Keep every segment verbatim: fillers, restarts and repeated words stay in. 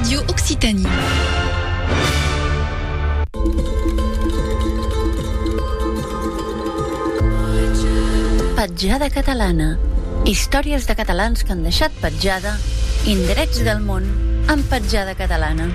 Radio Occitanie. Petjada catalana. Històries de catalans que han deixat petjada, indrets del món amb petjada catalana.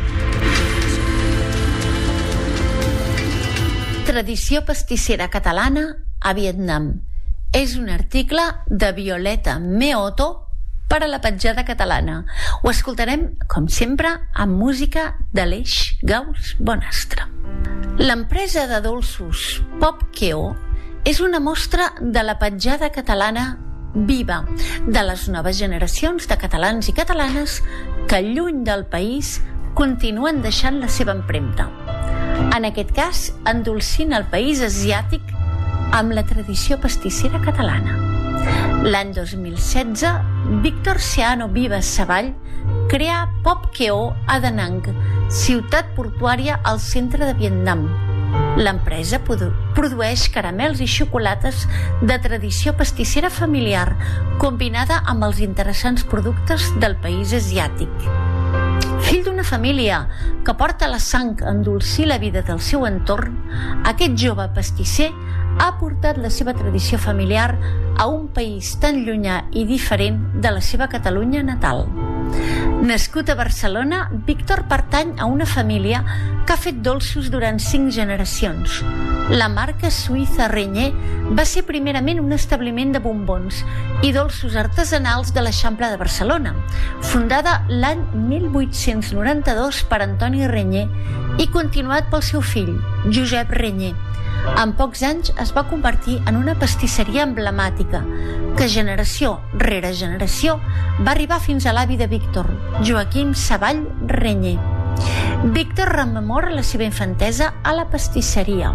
Tradició pastissera catalana a Vietnam. És un article de Violeta Meoto per a la petjada catalana. Ho escoltarem, com sempre, amb música d'Aleix Gauss Bonastre. L'empresa de dolços Pop Keo és una mostra de la petjada catalana viva, de les noves generacions de catalans i catalanes que, lluny del país, continuen deixant la seva empremta. En aquest cas, endolcint el país asiàtic amb la tradició pastissera catalana. L'any dos mil setze, Víctor Seano Vives Savall crea Pop Keo a Da Nang, ciutat portuària al centre de Vietnam. L'empresa produ- produeix caramels i xocolates de tradició pastissera familiar, combinada amb els interessants productes del país asiàtic. Fill d'una família que porta la sang a endolcir la vida del seu entorn, aquest jove pastisser ha portat la seva tradició familiar a un país tan llunyà i diferent de la seva Catalunya natal. Nascut a Barcelona, Víctor pertany a una família que ha fet dolços durant cinc generacions. La marca suïssa Regnier va ser primerament un establiment de bombons i dolços artesanals de l'Eixample de Barcelona, fundada l'any mil vuit-cents noranta-dos per Antoni Regnier i continuat pel seu fill, Josep Regnier. En pocs anys es va convertir en una pastisseria emblemàtica que generació rere generació va arribar fins a l'avi de Víctor, Joaquim Savall Regnier. Víctor rememora la seva infantesa a la pastisseria.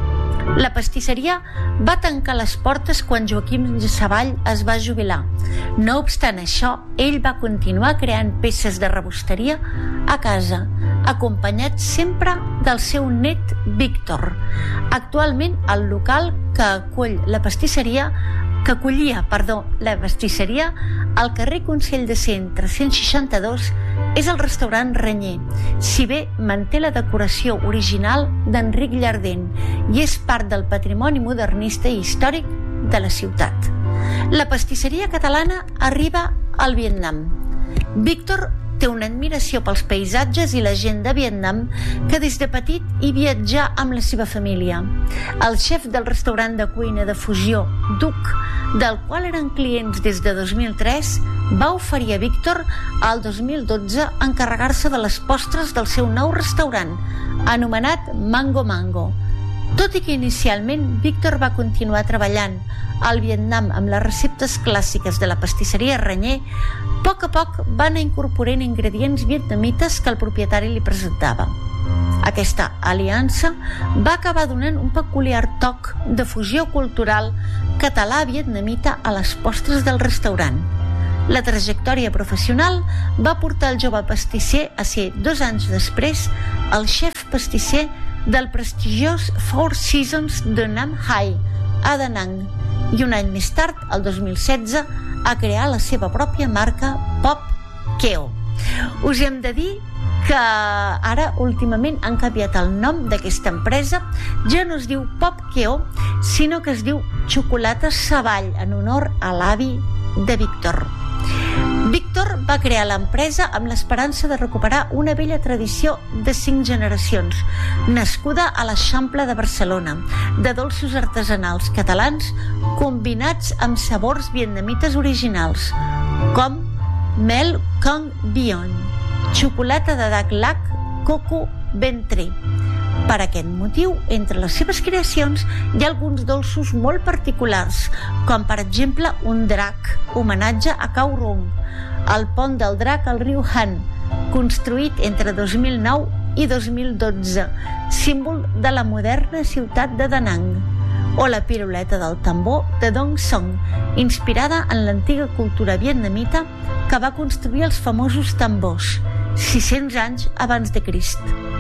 La pastisseria va tancar les portes quan Joaquim Savall es va jubilar. No obstant això, ell va continuar creant peces de rebosteria a casa, acompanyat sempre del seu net Víctor. Actualment, el local que acull la pastisseria que acollia, perdó, la pastisseria al carrer Consell de Cent tres-cents seixanta-dos és el restaurant Regnier, si bé manté la decoració original d'Enric Llardent i és part del patrimoni modernista i històric de la ciutat. La pastisseria catalana arriba al Vietnam. Víctor té una admiració pels paisatges i la gent de Vietnam que des de petit hi viatjà amb la seva família. El xef del restaurant de cuina de fusió Duc, del qual eren clients des de dos mil tres, va oferir a Víctor al dos mil dotze encarregar-se de les postres del seu nou restaurant, anomenat Mango Mango. Tot i que inicialment Víctor va continuar treballant al Vietnam amb les receptes clàssiques de la pastisseria Regnier, a poc a poc va anar incorporant ingredients vietnamites que el propietari li presentava. Aquesta aliança va acabar donant un peculiar toc de fusió cultural català-vietnamita a les postres del restaurant. La trajectòria professional va portar el jove pastisser a ser, dos anys després, el xef pastisser del prestigiós Four Seasons de Nam Hai, a Da Nang, i un any més tard, el dos mil setze, a crear la seva pròpia marca Pop Keo. Us hem de dir que ara últimament han canviat el nom d'aquesta empresa, ja no es diu Pop Keo, sinó que es diu Xocolata Savall, en honor a l'avi de Víctor. Víctor va crear l'empresa amb l'esperança de recuperar una vella tradició de cinc generacions, nascuda a l'Eixample de Barcelona, de dolços artesanals catalans combinats amb sabors vietnamites originals, com Mel Con Bion, xocolata de Dak Lak, coco ventré. Per aquest motiu, entre les seves creacions hi ha alguns dolços molt particulars, com per exemple un drac, homenatge a Cao Rong, el pont del drac al riu Han, construït entre dos mil nou i dos mil dotze, símbol de la moderna ciutat de Da Nang, o la piruleta del tambor de Dong Song, inspirada en l'antiga cultura vietnamita que va construir els famosos tambors, sis-cents anys abans de Crist.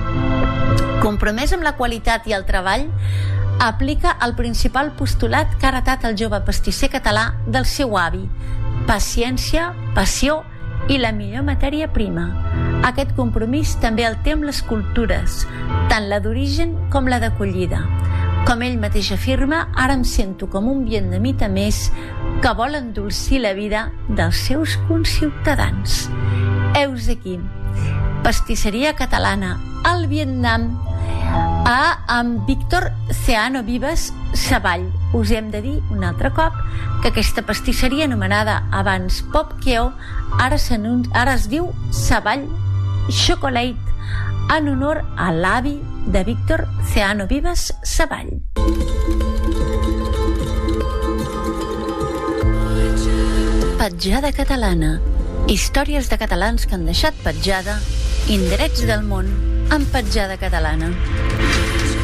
Compromès amb la qualitat i el treball, aplica el principal postulat que ha heretat el jove pastisser català del seu avi: paciència, passió i la millor matèria prima. Aquest compromís també el té amb les cultures, tant la d'origen com la d'acollida. Com ell mateix afirma, ara em sento com un vietnamita més que vol endolcir la vida dels seus conciutadans. Heus aquí, pastisseria catalana al Vietnam, a amb Víctor Ceano Vives Savall. Us hem de dir un altre cop que aquesta pastisseria, anomenada abans Pop Keo, ara, ara es diu Savall Chocolate, en honor a l'avi de Víctor Ceano Vives Savall. Petjada catalana. Històries de catalans que han deixat petjada, indrets del món amb petjada catalana.